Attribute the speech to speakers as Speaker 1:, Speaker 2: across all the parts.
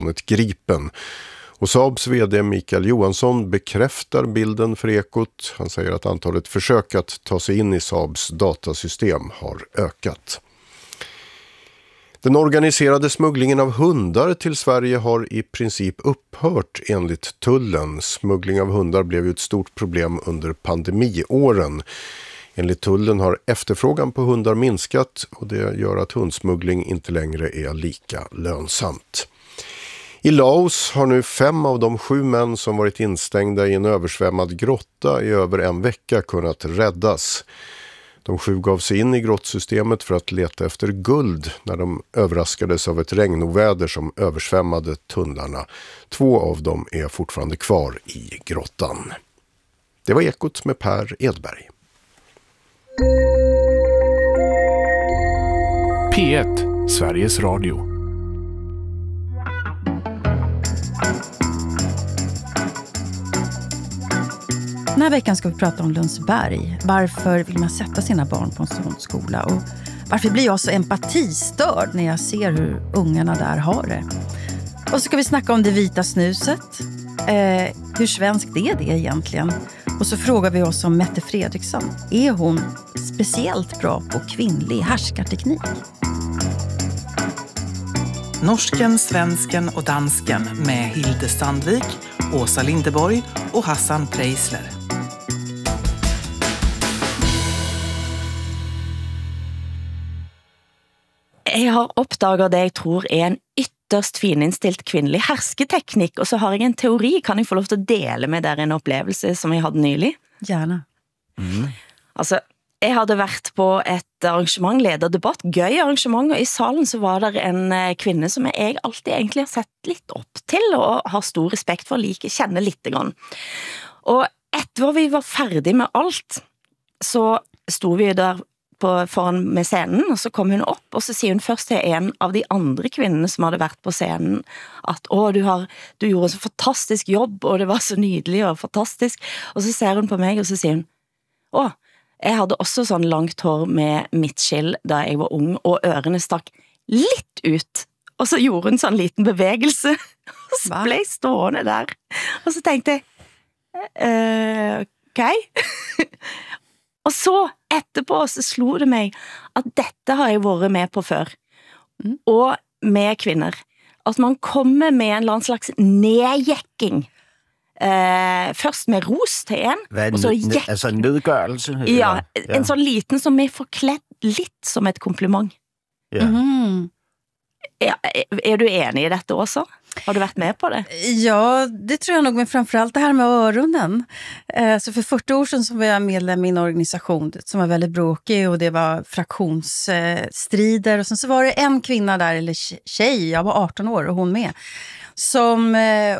Speaker 1: ett Gripen. Och Saabs vd Mikael Johansson bekräftar bilden för Ekot. Han säger att antalet försök att ta sig in i Saabs datasystem har ökat. Den organiserade smugglingen av hundar till Sverige har i princip upphört enligt tullen. Smuggling av hundar blev ett stort problem under pandemiåren. Enligt tullen har efterfrågan på hundar minskat och det gör att hundsmuggling inte längre är lika lönsamt. I Laos har nu 5 av de 7 män som varit instängda i en översvämmad grotta i över en vecka kunnat räddas. De 7 gav sig in i grottsystemet för att leta efter guld när de överraskades av ett regnoväder som översvämmade tunnlarna. 2 av dem är fortfarande kvar i grottan. Det var Ekot med Per Edberg.
Speaker 2: P1, Sveriges Radio.
Speaker 3: Den här veckan ska vi prata om Lundsberg. Varför vill man sätta sina barn på en sån skola? Och varför blir jag så empatistörd när jag ser hur ungarna där har det? Och så ska vi snacka om det vita snuset. Hur svenskt är det egentligen? Och så frågar vi oss om Mette Fredriksson. Är hon speciellt bra på kvinnlig härskarteknik?
Speaker 4: Norsken, svensken och dansken med Hilde Sandvik, Åsa Lindeborg och Hassan Preisler.
Speaker 5: Jeg har oppdaget det jeg tror er en ytterst fininnstilt kvinnelig hersketeknikk, og så har jeg en teori. Kan jeg få lov til å dele med dere en opplevelse som jeg hadde nylig?
Speaker 3: Gärna.
Speaker 5: Altså, jeg hadde vært på et arrangement, lederdebatt, gøy arrangement, og i salen så var det en kvinne som jeg alltid egentlig har sett litt opp til, og har stor respekt for, kjenner litt grann. Og etter vi var ferdig med alt, så sto vi der foran med scenen, og så kom hun opp, og så sier hun først til en av de andre kvinnene som hadde vært på scenen, at du gjorde en så fantastisk jobb, og det var så nydelig og fantastisk. Og så ser hun på meg, og så sier hun, jeg hadde også sånn langt hår med midtskill da jeg var ung, og ørene stakk litt ut. Og så gjorde hun sånn liten bevegelse, og så ble jeg stående der. Og så tenkte jeg, ok. Og så etterpå så slo det meg at dette har jeg vært med på før. Og med kvinner. At man kommer med en eller annen slags nedjekking. Først med ros til en.
Speaker 6: Og så altså en nedgørelse?
Speaker 5: Ja, en sånn liten som er forkledd litt som et kompliment.
Speaker 6: Ja.
Speaker 5: Är du enig i detta också? Har du varit med på det?
Speaker 3: Ja, det tror jag nog, men framförallt det här med öronen. Så för 40 år sedan så var jag medlem i en organisation som var väldigt bråkig och det var fraktionsstrider. Och sen så var det en kvinna där, eller tjej, jag var 18 år och hon med, som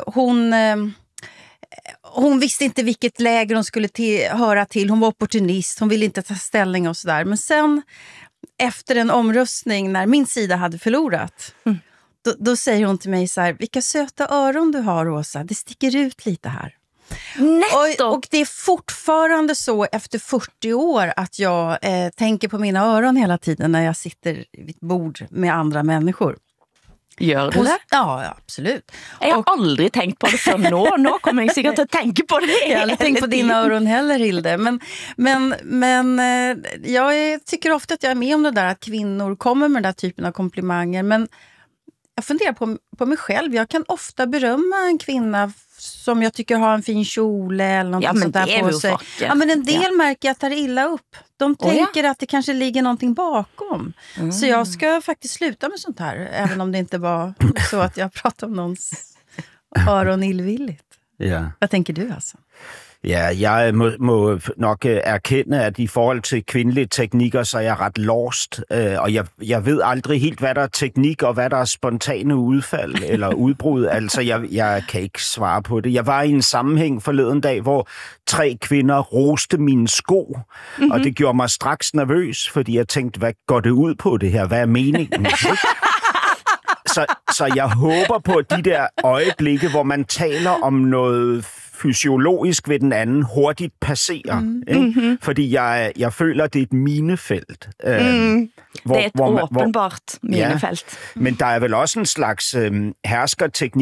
Speaker 3: hon visste inte vilket läger hon skulle höra till. Hon var opportunist, hon ville inte ta ställning och sådär. Men sen efter en omröstning när min sida hade förlorat, då säger hon till mig så här: vilka söta öron du har, Åsa, det sticker ut lite här. Och det är fortfarande så efter 40 år att jag tänker på mina öron hela tiden när jag sitter vid ett bord med andra människor.
Speaker 5: Gör du det?
Speaker 3: Ja, absolut.
Speaker 5: Jag har aldrig tänkt på det för nå kommer jag säkert att tänka på det.
Speaker 3: Jag har aldrig tänkt på dina öron heller, Hilde. Men jag tycker ofta att jag är med om det där att kvinnor kommer med den där typen av komplimanger. Men jag funderar på mig själv. Jag kan ofta berömma en kvinna som jag tycker har en fin kjol eller något sånt där på sig. Ja, men en del märker jag tar illa upp. De tänker att det kanske ligger någonting bakom. Så jag ska faktiskt sluta med sånt här. Även om det inte var så att jag pratade om någons öron illvilligt.
Speaker 6: Ja.
Speaker 3: Vad tänker du, alltså?
Speaker 6: Ja, jeg må nok erkende, at i forhold til kvindelige teknikker, så er jeg ret lost. Og jeg ved aldrig helt, hvad der er teknik, og hvad der er spontane udfald eller udbrud. Altså, jeg kan ikke svare på det. Jeg var i en sammenhæng forleden dag, hvor 3 kvinder roste mine sko, og det gjorde mig straks nervøs, fordi jeg tænkte, hvad går det ud på det her? Hvad er meningen? Så jeg håber på de der øjeblikke, hvor man taler om noget fysiologisk vil den anden hurtigt passere. Ikke? Fordi jeg føler, det er et minefelt.
Speaker 5: Det er et åbenbart minefelt.
Speaker 6: Men der er vel også en slags herskerteknik